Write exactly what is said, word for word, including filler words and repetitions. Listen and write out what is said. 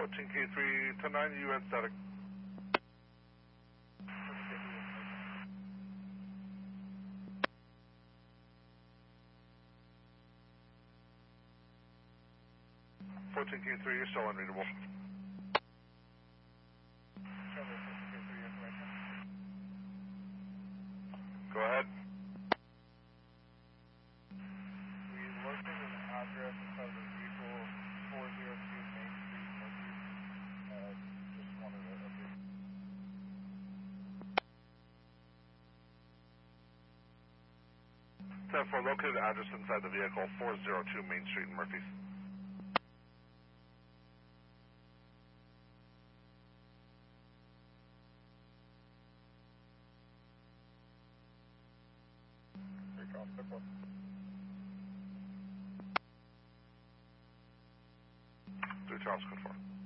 fourteen K three ten nine, you had static. fourteen K three, you're still unreadable. Go ahead. We located an address inside of the vehicle, four oh two Main Street, Murphy. Uh, just wanted to update. ten four, located address inside the vehicle, four oh two Main Street in Murphy. Three Charles, confirm.